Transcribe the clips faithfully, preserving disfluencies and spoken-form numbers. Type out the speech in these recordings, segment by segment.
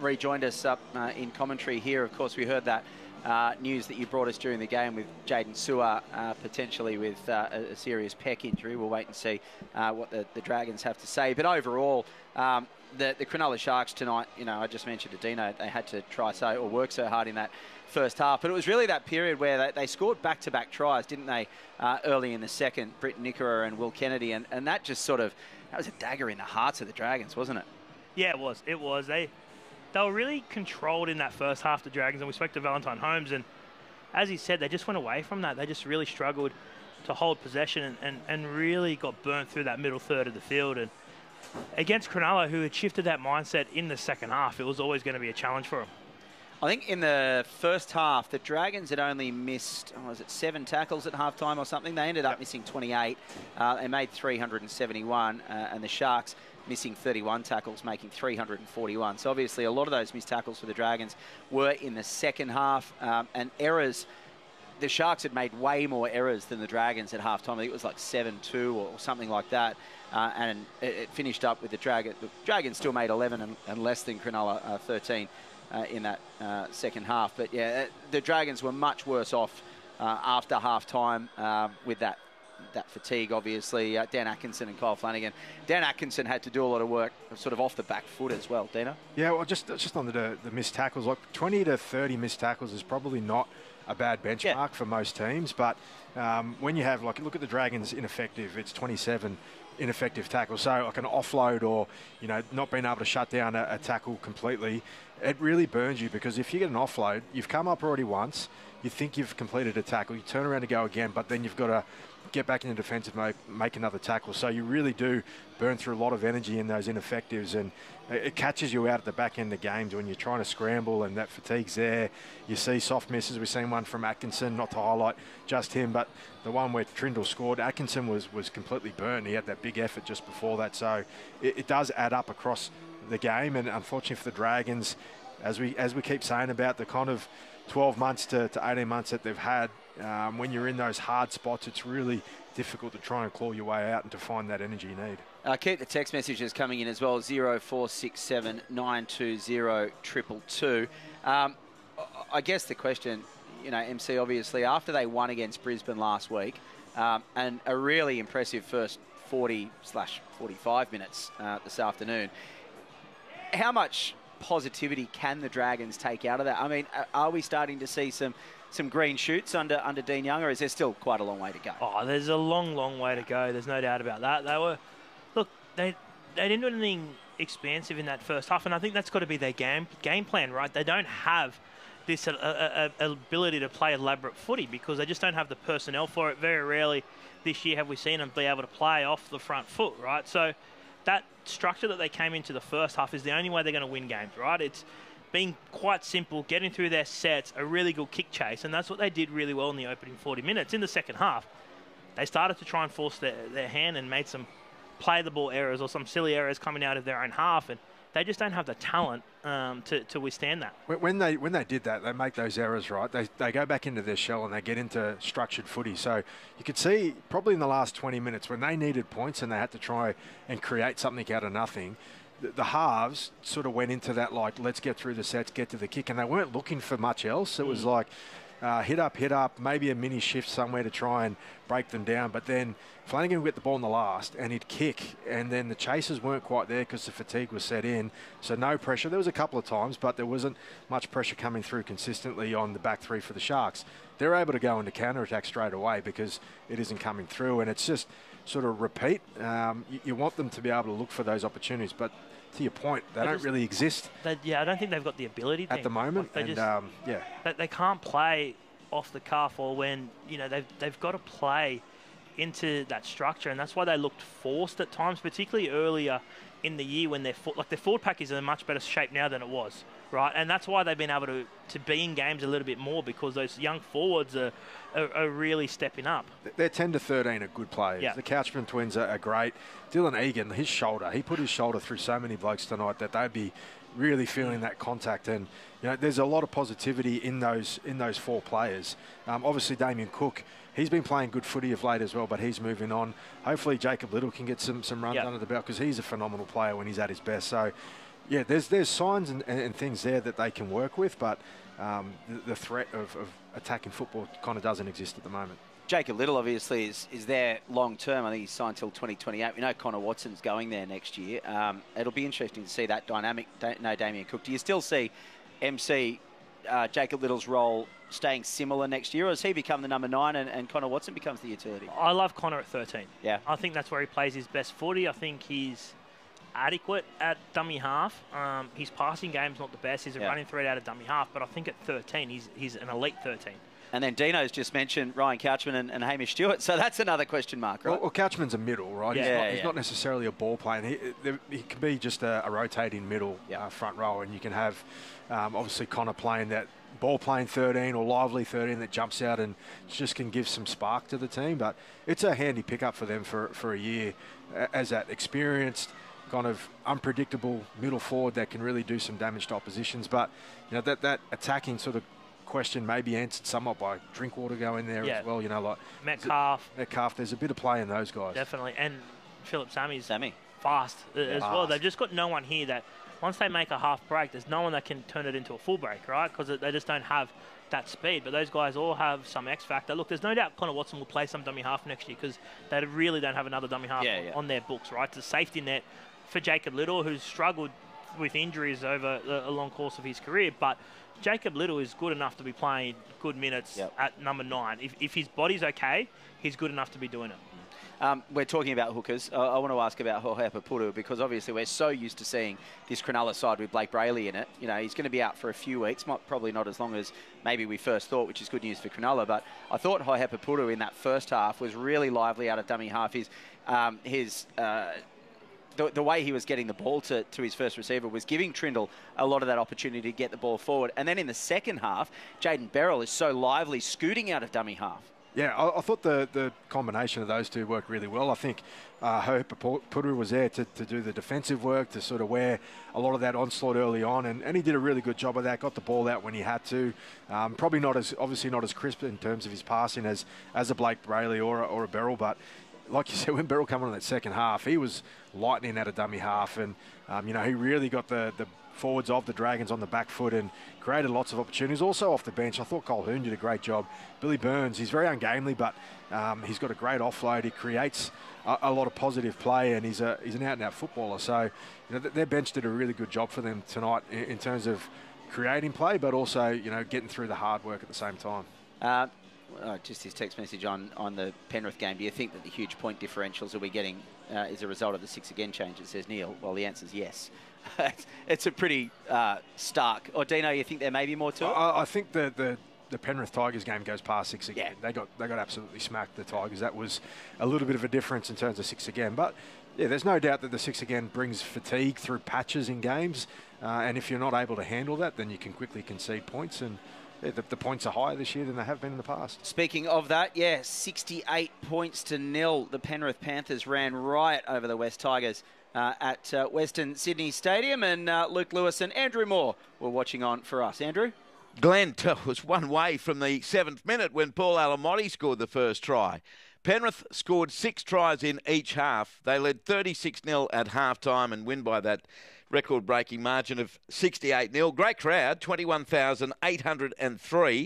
rejoined us up uh, in commentary here. Of course, we heard that uh, news that you brought us during the game with Jaden Sewer uh, potentially with uh, a, a serious pec injury. We'll wait and see uh, what the, the Dragons have to say. But overall, um, the, the Cronulla Sharks tonight, you know, I just mentioned to Dino, they had to try so or work so hard in that first half. But it was really that period where they, they scored back-to-back tries, didn't they, uh, early in the second, Britt Nikora and Will Kennedy. And, and that just sort of, that was a dagger in the hearts of the Dragons, wasn't it? Yeah, it was. It was. They they were really controlled in that first half, the Dragons, and we spoke to Valentine Holmes, and as he said, they just went away from that. They just really struggled to hold possession and, and, and really got burnt through that middle third of the field. And against Cronulla, who had shifted that mindset in the second half, it was always going to be a challenge for them. I think in the first half, the Dragons had only missed, oh, was it seven tackles at halftime or something? They ended up yep. missing twenty-eight. Uh, they made three hundred seventy-one, uh, and the Sharks missing thirty-one tackles, making three hundred forty-one. So obviously a lot of those missed tackles for the Dragons were in the second half, um, and errors. The Sharks had made way more errors than the Dragons at halftime. I think it was like seven two or something like that. Uh, and it, it finished up with the Dragons. The Dragons still made eleven and, and less than Cronulla, uh, thirteen uh, in that uh, second half. But yeah, the Dragons were much worse off uh, after halftime uh, with that that fatigue, obviously. Uh, Dan Atkinson and Kyle Flanagan. Dan Atkinson had to do a lot of work sort of off the back foot as well. Dino? Yeah, well, just just on the, the missed tackles, like twenty to thirty missed tackles is probably not a bad benchmark yeah. for most teams, but um, when you have, like, look at the Dragons ineffective, it's twenty-seven ineffective tackles. So like an offload or, you know, not being able to shut down a, a tackle completely, it really burns you, because if you get an offload, you've come up already once, you think you've completed a tackle, you turn around to go again, but then you've got to get back into defensive mode, make another tackle. So you really do burn through a lot of energy in those ineffectives, and it catches you out at the back end of games when you're trying to scramble and that fatigue's there. You see soft misses. We've seen one from Atkinson, not to highlight just him, but the one where Trindle scored, Atkinson was, was completely burnt. He had that big effort just before that. So it, it does add up across the game, and unfortunately for the Dragons, as we as we keep saying about the kind of twelve months to, to eighteen months that they've had, um, when you're in those hard spots, it's really difficult to try and claw your way out and to find that energy you need. Uh, keep the text messages coming in as well, zero four six seven nine two zero two two two. Um, I guess the question, you know, M C, obviously, after they won against Brisbane last week, um, and a really impressive first forty slash forty-five minutes uh, this afternoon, how much positivity can the Dragons take out of that? I mean, are we starting to see some some green shoots under under Dean Young, or is there still quite a long way to go? Oh, there's a long, long way to go. There's no doubt about that. They were, look, they they didn't do anything expansive in that first half, and I think that's got to be their game game plan, right? They don't have this uh, uh, uh, ability to play elaborate footy because they just don't have the personnel for it. Very rarely this year have we seen them be able to play off the front foot, right? So that structure that they came into the first half is the only way they're going to win games, right? It's being quite simple, getting through their sets, a really good kick chase, and that's what they did really well in the opening forty minutes. In the second half, they started to try and force their, their hand and made some play the ball errors or some silly errors coming out of their own half, and they just don't have the talent um, to, to withstand that. When they when they did that, they make those errors, right? They, they go back into their shell and they get into structured footy. So you could see probably in the last twenty minutes when they needed points and they had to try and create something out of nothing, the, the halves sort of went into that, like, let's get through the sets, get to the kick, and they weren't looking for much else. It mm. was like uh, hit up, hit up, maybe a mini shift somewhere to try and break them down. But then Flanagan would get the ball in the last and he'd kick, and then the chasers weren't quite there because the fatigue was set in. So no pressure. There was a couple of times, but there wasn't much pressure coming through consistently on the back three for the Sharks. They're able to go into counter-attack straight away because it isn't coming through, and it's just sort of repeat. Um, you, you want them to be able to look for those opportunities, but to your point, they, they don't just, really exist. They, yeah, I don't think they've got the ability at the moment. Like they and just, um, yeah, they, they can't play off the cuff, or when, you know, they've they've got to play into that structure, and that's why they looked forced at times, particularly earlier in the year when their like their forward pack is in a much better shape now than it was, right? And that's why they've been able to to be in games a little bit more, because those young forwards are are, are really stepping up. They're ten to thirteen are good players. Yeah. The Couchman twins are, are great. Dylan Egan, his shoulder, he put his shoulder through so many blokes tonight that they'd be really feeling that contact, and you know there's a lot of positivity in those in those four players. Um, obviously Damien Cook, he's been playing good footy of late as well, but he's moving on. Hopefully Jacob Little can get some some runs yep. under the belt, because he's a phenomenal player when he's at his best. So Yeah, there's there's signs and, and things there that they can work with, but um, the, the threat of, of attacking football kind of doesn't exist at the moment. Jacob Little obviously is, is there long term. I think he's signed till twenty twenty-eight. We know Connor Watson's going there next year. Um, it'll be interesting to see that dynamic. No Damien Cook. Do you still see M C uh, Jacob Little's role staying similar next year, or does he become the number nine and, and Connor Watson becomes the utility? I love Connor at thirteen. Yeah. I think that's where he plays his best footy. I think he's adequate at dummy half. Um, his passing game's not the best. He's a yeah. running threat out of dummy half, but I think at thirteen, he's he's an elite thirteen. And then Dino's just mentioned Ryan Couchman and, and Hamish Stewart, so that's another question mark, right? Well, well Couchman's a middle, right? Yeah. He's, not, Yeah, he's yeah. not necessarily a ball player. He, he can be just a, a rotating middle yeah. uh, front row, and you can have um, obviously Connor playing that ball playing thirteen or lively thirteen that jumps out and just can give some spark to the team. But it's a handy pickup for them for, for a year as that experienced, kind of unpredictable middle forward that can really do some damage to oppositions. But you know that that attacking sort of question may be answered somewhat by Drinkwater going there Yeah. as well. You know, like Metcalf. Metcalf. There's a bit of play in those guys. Definitely. And Philip Sammy's Sammy. fast uh, as Fast. well. They've just got no one here that once they make a half break, there's no one that can turn it into a full break, right? Because they just don't have that speed. But those guys all have some X factor. Look, there's no doubt Connor Watson will play some dummy half next year because they really don't have another dummy half Yeah, on, yeah. on their books, right? It's a safety net for Jacob Little, who's struggled with injuries over a, a long course of his career. But Jacob Little is good enough to be playing good minutes Yep. at number nine. If, if his body's okay, he's good enough to be doing it. Um, we're talking about hookers. Uh, I want to ask about Jorge Papuru because obviously we're so used to seeing this Cronulla side with Blake Brayley in it. You know, he's going to be out for a few weeks, not, probably not as long as maybe we first thought, which is good news for Cronulla. But I thought Jorge Papuru in that first half was really lively out of dummy half. His, um, his uh, the, the way he was getting the ball to, to his first receiver was giving Trindle a lot of that opportunity to get the ball forward. And then in the second half, Jaden Beryl is so lively, scooting out of dummy half. Yeah, I, I thought the, the combination of those two worked really well. I think uh, Hope Puru was there to, to do the defensive work, to sort of wear a lot of that onslaught early on, and, and he did a really good job of that, got the ball out when he had to. Um, probably not as, obviously not as crisp in terms of his passing as, as a Blake Brayley or a, or a Beryl, but like you said, when Beryl came on in that second half, he was lightning at a dummy half, and um, you know, he really got the, the forwards of the Dragons on the back foot and created lots of opportunities. Also off the bench, I thought Cole Hoon did a great job. Billy Burns, he's very ungamely, but um, he's got a great offload. He creates a, a lot of positive play, and he's a he's an out-and-out footballer. So, you know, th- their bench did a really good job for them tonight in, in terms of creating play, but also, you know, getting through the hard work at the same time. Uh, uh, just his text message on, on the Penrith game. Do you think that the huge point differentials are we getting uh, as a result of the six again change? It says Neil. Well, the answer is yes. it's, it's a pretty uh, stark. Or Dino, you think there may be more to it? I, I think the, the the Penrith Tigers game goes past six again. Yeah. They got they got absolutely smacked, the Tigers. That was a little bit of a difference in terms of six again. But yeah, there's no doubt that the six again brings fatigue through patches in games. Uh, and if you're not able to handle that, then you can quickly concede points. And yeah, the, the points are higher this year than they have been in the past. Speaking of that, yeah, sixty-eight points to nil. The Penrith Panthers ran riot over the West Tigers uh, at uh, Western Sydney Stadium. And uh, Luke Lewis and Andrew Moore were watching on for us. Andrew? Glenn was one way from the seventh minute when Paul Alamotti scored the first try. Penrith scored six tries in each half. They led thirty-six nil at half-time and win by that record-breaking margin of sixty-eight nil. Great crowd, twenty-one thousand eight hundred three.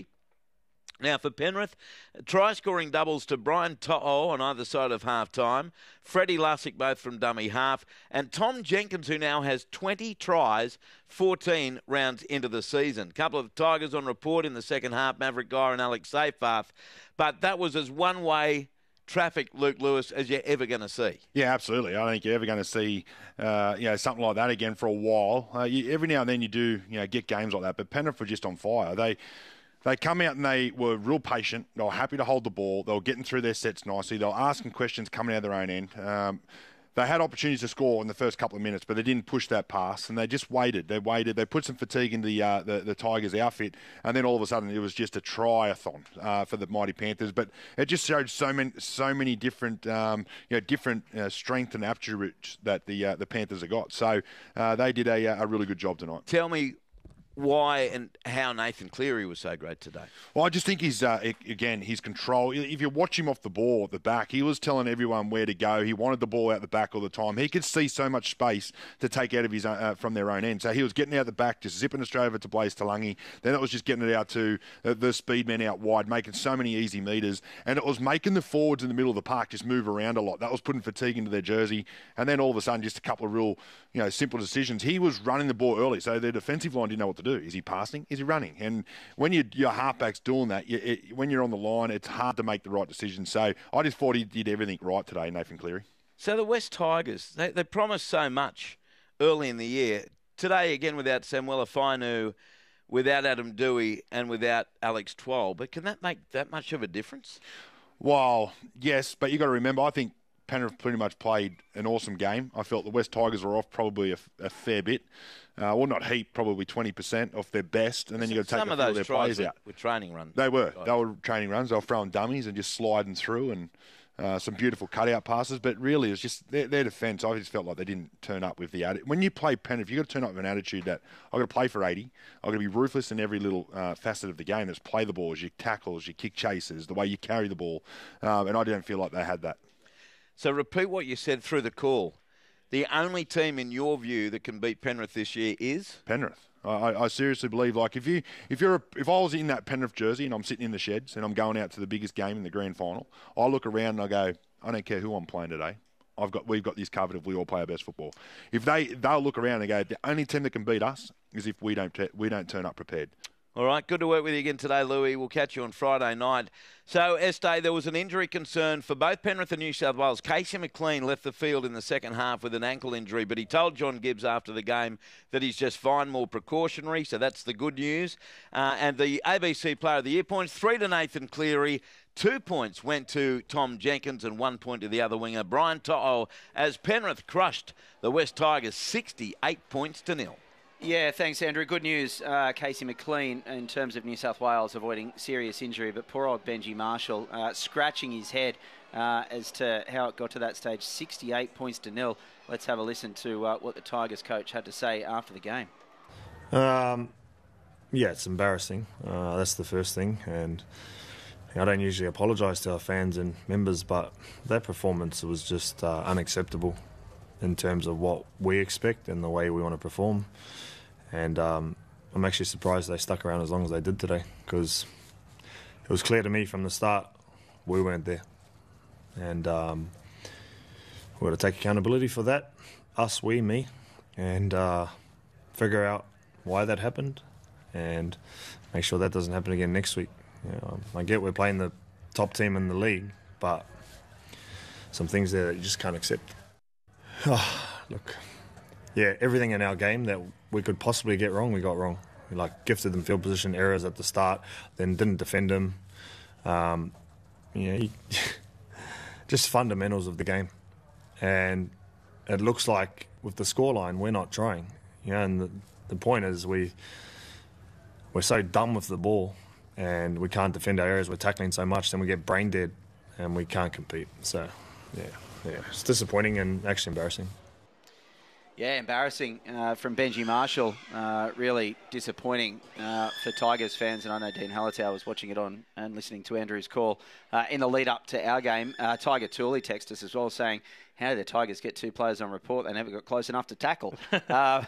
Now for Penrith, try-scoring doubles to Brian To'o on either side of half-time, Freddie Lussick both from dummy half, and Tom Jenkins, who now has twenty tries, fourteen rounds into the season. Couple of Tigers on report in the second half, Maverick Guy and Alex Seyfarth, but that was as one-way traffic, Luke Lewis, as you're ever going to see. Yeah, absolutely. I don't think you're ever going to see, uh, you know, something like that again for a while. Uh, you, every now and then you do, you know, get games like that, but Penrith were just on fire. They they come out and they were real patient. They were happy to hold the ball. They were getting through their sets nicely. They were asking questions coming out of their own end. Um, They had opportunities to score in the first couple of minutes, but they didn't push that pass, and they just waited. They waited. They put some fatigue into the uh, the, the Tigers' outfit, and then all of a sudden it was just a triathlon uh, for the mighty Panthers. But it just showed so many so many different um, you know different uh, strength and attributes that the uh, the Panthers have got. So uh, they did a, a really good job tonight. Tell me why and how Nathan Cleary was so great today. Well, I just think he's, uh, again, his control. If you watch him off the ball at the back, he was telling everyone where to go. He wanted the ball out the back all the time. He could see so much space to take out of his uh, from their own end. So he was getting out the back, just zipping it straight over to Blaise Talangi. Then it was just getting it out to uh, the speed men out wide, making so many easy meters. And it was making the forwards in the middle of the park just move around a lot. That was putting fatigue into their jersey. And then all of a sudden, just a couple of real, you know, simple decisions. He was running the ball early, so their defensive line didn't know what to do. Is he passing? Is he running? And when you, your halfback's doing that, you, it, when you're on the line, it's hard to make the right decision. So I just thought he did everything right today, Nathan Cleary. So the West Tigers, they, they promised so much early in the year. Today, again, without Samuela Fainu, without Adam Dewey, and without Alex Twal. But can that make that much of a difference? Well, yes, but you got to remember, I think Penrith pretty much played an awesome game. I felt the West Tigers were off probably a, a fair bit. Uh, well, not heap, probably twenty percent off their best, and then you got to take some a of few those of their tries players were, out. were training runs. They were. They were training runs. They were throwing dummies and just sliding through, and uh, some beautiful cutout passes. But really, it's just their, their defence. I just felt like they didn't turn up with the attitude. When you play Penrith, you got to turn up with an attitude that I've got to play for eighty. I've got to be ruthless in every little uh, facet of the game. That's play the balls, your tackles, your kick chases, the way you carry the ball, um, and I didn't feel like they had that. So repeat what you said through the call. The only team, in your view, that can beat Penrith this year is Penrith. I, I seriously believe, like, if you, if you're, a, if I was in that Penrith jersey and I'm sitting in the sheds and I'm going out to the biggest game in the grand final, I look around and I go, I don't care who I'm playing today. I've got, we've got this covered if we all play our best football. If they, they'll look around and go, the only team that can beat us is if we don't, t- we don't turn up prepared. All right, good to work with you again today, Louis. We'll catch you on Friday night. So, Este, there was an injury concern for both Penrith and New South Wales. Casey McLean left the field in the second half with an ankle injury, but he told John Gibbs after the game that he's just fine, more precautionary, so that's the good news. Uh, and the A B C Player of the Year points, three to Nathan Cleary, two points went to Tom Jenkins and one point to the other winger, Brian To'o, as Penrith crushed the West Tigers sixty-eight points to nil. Yeah, thanks, Andrew. Good news, uh, Casey McLean, in terms of New South Wales avoiding serious injury, but poor old Benji Marshall uh, scratching his head uh, as to how it got to that stage, sixty-eight points to nil. Let's have a listen to uh, what the Tigers coach had to say after the game. Um, yeah, it's embarrassing. Uh, that's the first thing, and I don't usually apologise to our fans and members, but that performance was just uh, unacceptable in terms of what we expect and the way we want to perform. And um, I'm actually surprised they stuck around as long as they did today, because it was clear to me from the start we weren't there. And um, we've got to take accountability for that, us, we, me, and uh, figure out why that happened and make sure that doesn't happen again next week. You know, I get we're playing the top team in the league, but some things there that you just can't accept. Oh, look, yeah, everything in our game that we could possibly get wrong, we got wrong. We like gifted them field position errors at the start, then didn't defend them. Um, you know, you just fundamentals of the game. And it looks like with the scoreline, we're not trying. You know, and the, the point is we we're so dumb with the ball, and we can't defend our areas. We're tackling so much, then we get brain dead, and we can't compete. So, yeah. Yeah, it's disappointing and actually embarrassing. Yeah, embarrassing uh, from Benji Marshall. Uh, really disappointing uh, for Tigers fans. And I know Dean Hallertau was watching it on and listening to Andrew's call uh, in the lead up to our game. Uh, Tiger Tooley texted us as well saying, how did the Tigers get two players on report? They never got close enough to tackle. uh,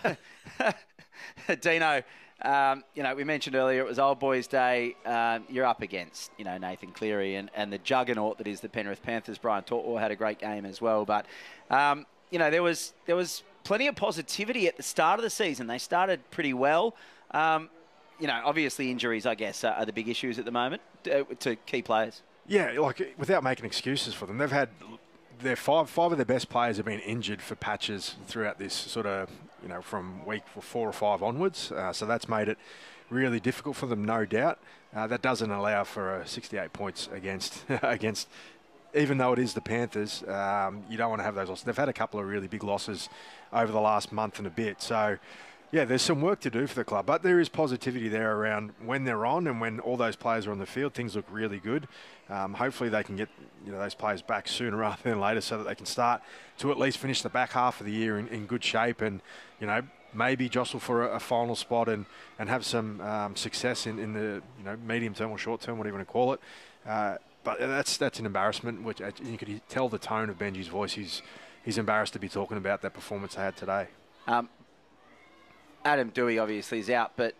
Dino, um, you know, we mentioned earlier it was Old Boys Day. Uh, you're up against, you know, Nathan Cleary and, and the juggernaut that is the Penrith Panthers. Brian To'o had a great game as well. But, um, you know, there was there was plenty of positivity at the start of the season. They started pretty well. Um, you know, obviously injuries, I guess, are, are the big issues at the moment to, to key players. Yeah, like without making excuses for them, they've had their five five of their best players have been injured for patches throughout this sort of, you know, from week four or five onwards. Uh, so that's made it really difficult for them, no doubt. Uh, that doesn't allow for a sixty-eight points against against. Even though it is the Panthers, um, you don't want to have those losses. They've had a couple of really big losses over the last month and a bit. So, yeah, there's some work to do for the club. But there is positivity there around when they're on and when all those players are on the field. Things look really good. Um, hopefully they can get, you know, those players back sooner rather than later so that they can start to at least finish the back half of the year in, in good shape and, you know, maybe jostle for a, a final spot and, and have some um, success in, in the you know medium term or short term, whatever you want to call it. Uh, but that's that's an embarrassment, which uh, you could tell the tone of Benji's voice. He's, he's embarrassed to be talking about that performance they had today. Um, Adam Dewey obviously is out, but